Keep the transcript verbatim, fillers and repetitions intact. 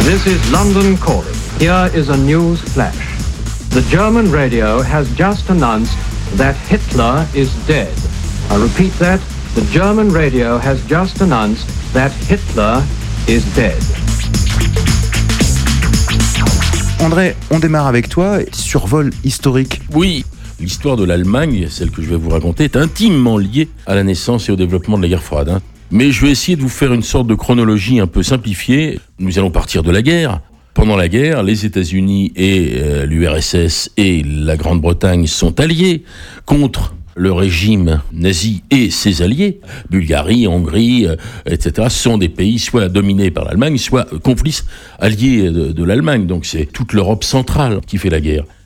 This is London calling. Here is a news flash. The German radio has just announced that Hitler is dead. I repeat that. The German radio has just announced that Hitler is dead. André, on démarre avec toi. Survol historique. Oui, l'histoire de l'Allemagne, celle que je vais vous raconter, est intimement liée à la naissance et au développement de la guerre froide. Hein. Mais je vais essayer de vous faire une sorte de chronologie un peu simplifiée. Nous allons partir de la guerre. Pendant la guerre, les États-Unis et euh, l'U R S S et la Grande-Bretagne sont alliés contre le régime nazi et ses alliés. Bulgarie, Hongrie, euh, et cetera sont des pays soit dominés par l'Allemagne, soit complices alliés de, de l'Allemagne. Donc c'est toute l'Europe centrale qui fait la guerre.